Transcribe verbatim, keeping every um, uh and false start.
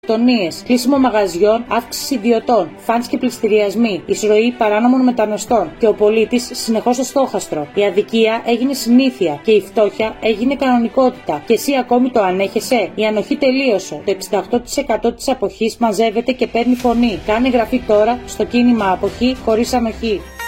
Τονίες, κλείσιμο μαγαζιών, αύξηση ιδιωτών, φαντς και πληστηριασμοί, εισρωή παράνομων μεταναστών και ο πολίτης συνεχώς στο στόχαστρο. Η αδικία έγινε συνήθεια και η φτώχεια έγινε κανονικότητα. Και εσύ ακόμη το ανέχεσαι? Η ανοχή τελείωσε. Το εξήντα οκτώ τοις εκατό της αποχής μαζεύεται και παίρνει φωνή. Κάνε εγγραφή τώρα στο κίνημα Αποχή χωρίς Ανοχή.